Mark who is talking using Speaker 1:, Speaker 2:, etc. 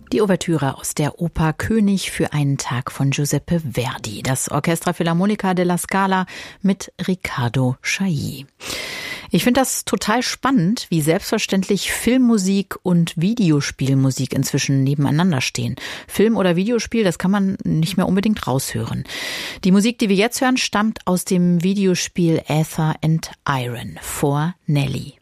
Speaker 1: Die Ouvertüre aus der Oper König für einen Tag von Giuseppe Verdi. Das Orchestra Filarmonica della Scala mit Riccardo Chailly. Ich finde das total spannend, wie selbstverständlich Filmmusik und Videospielmusik inzwischen nebeneinander stehen. Film oder Videospiel, das kann man nicht mehr unbedingt raushören. Die Musik, die wir jetzt hören, stammt aus dem Videospiel Aether and Iron vor Nelly.